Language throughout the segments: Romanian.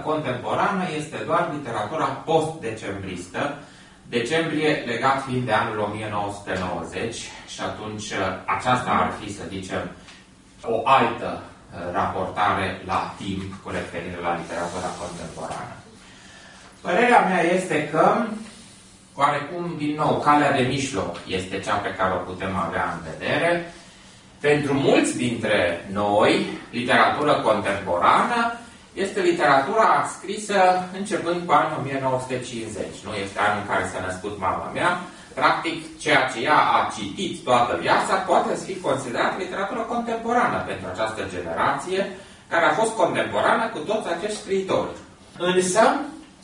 contemporană este doar literatura post-decembristă, decembrie legat fiind de anul 1990 și atunci aceasta ar fi, să zicem, o altă raportare la timp cu referire la literatura contemporană. Părerea mea este că, oarecum, din nou, calea de mijloc este cea pe care o putem avea în vedere. Pentru mulți dintre noi, literatură contemporană este literatura scrisă începând cu anul 1950. Nu este anul în care s-a născut mama mea. Practic, ceea ce ea a citit toată viața poate fi considerat literatură contemporană pentru această generație, care a fost contemporană cu toți acești scriitori. Însă,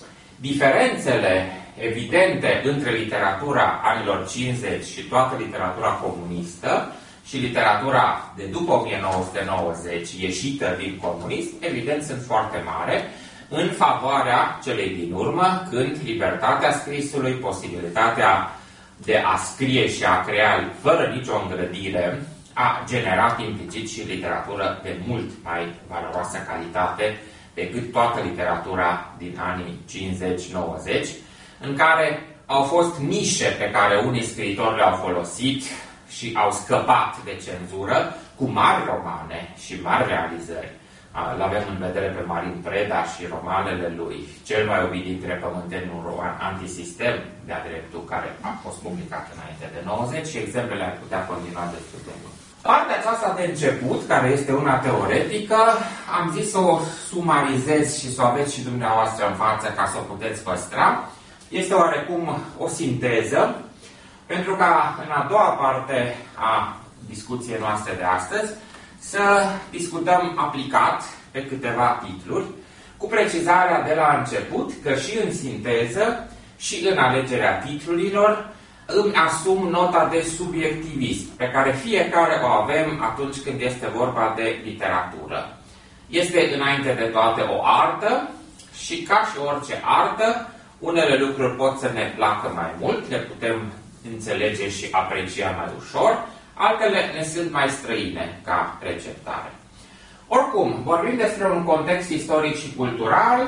diferențele evidente între literatura anilor 50 și toată literatura comunistă și literatura de după 1990, ieșită din comunism, evident sunt foarte mari, în favoarea celei din urmă, când libertatea scrisului, posibilitatea de a scrie și a crea fără nicio îngrădire, a generat implicit și literatură de mult mai valoroasă calitate decât toată literatura din anii 50-90, în care au fost nișe pe care unii scriitori le-au folosit și au scăpat de cenzură, cu mari romane și mari realizări. Îl avem în vedere pe Marin Preda și romanele lui. Cel mai iubit dintre pământeni, un roman antisistem, de-a dreptul, care a fost publicat înainte de 90 și exemplele ar putea continua destul de mult. Partea aceasta de început, care este una teoretică, am zis să o sumarizez și să o aveți și dumneavoastră în față ca să o puteți păstra. Este oarecum o sinteză, pentru ca în a doua parte a discuției noastre de astăzi să discutăm aplicat pe câteva titluri, cu precizarea de la început că și în sinteză și în alegerea titlurilor îmi asum nota de subiectivism, pe care fiecare o avem atunci când este vorba de literatură. Este înainte de toate o artă și ca și orice artă, unele lucruri pot să ne placă mai mult, le putem înțelege și aprecia mai ușor, altele ne sunt mai străine ca receptare. Oricum, vorbim despre un context istoric și cultural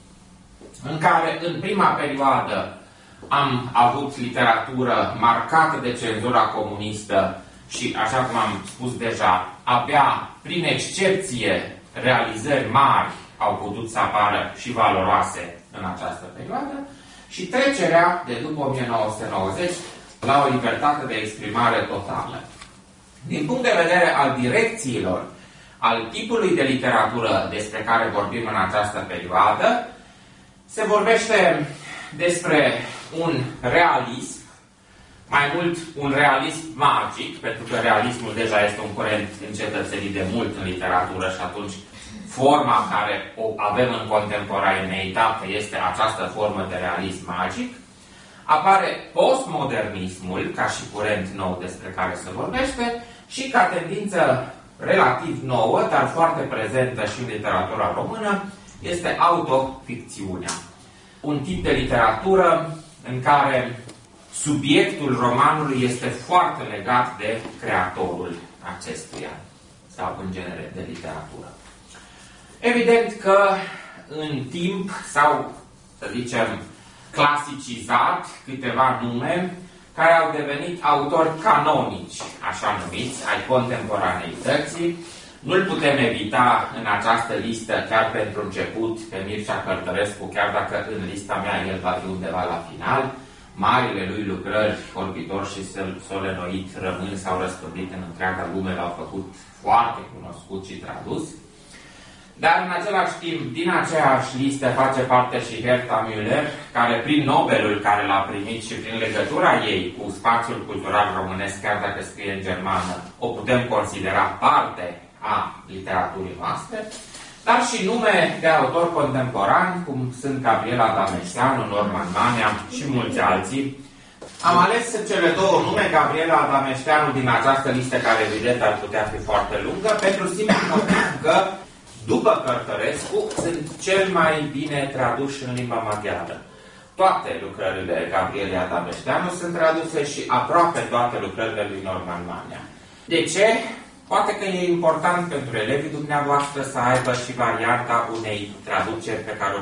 în care în prima perioadă am avut literatură marcată de cenzura comunistă și, așa cum am spus deja, abia prin excepție realizări mari au putut să apară și valoroase în această perioadă și trecerea de după 1990 la o libertate de exprimare totală. Din punct de vedere al direcțiilor, al tipului de literatură despre care vorbim în această perioadă, se vorbește despre un realism, mai mult un realism magic, pentru că realismul deja este un curent încetățenit de mult în literatură și atunci forma care o avem în contemporaneitate este această formă de realism magic. Apare postmodernismul ca și curent nou despre care se vorbește și ca tendință relativ nouă, dar foarte prezentă și în literatura română, este autoficțiunea. Un tip de literatură în care subiectul romanului este foarte legat de creatorul acestuia, sau în genere de literatură. Evident că în timp s-au, să zicem, clasicizat câteva nume care au devenit autori canonici, așa numiți, ai contemporaneității. Nu-l putem evita în această listă, chiar pentru început, pe Mircea Cărtărescu, chiar dacă în lista mea el va fi undeva la final. Marile lui lucrări, Orbitor și Solenoid, rămân sau răspândit în întreaga lume, l-au făcut foarte cunoscut și tradus. Dar în același timp, din aceeași listă face parte și Herta Müller, care prin Nobelul care l-a primit și prin legătura ei cu spațiul cultural românesc, chiar dacă scrie în germană, o putem considera parte a literaturii noastre, dar și nume de autori contemporani, cum sunt Gabriela Dameșteanu, Norman Manea și mulți alții. Am ales cele două nume, Gabriela Dameșteanu, din această listă, care evident ar putea fi foarte lungă, pentru simplu motiv că după Cărtărescu, sunt cel mai bine traduși în limba maghiară. Toate lucrările Gabrielei Adameșteanu sunt traduse și aproape toate lucrările lui Norman Manea. De ce? Poate că e important pentru elevii dumneavoastră să aibă și varianta unei traduceri pe care o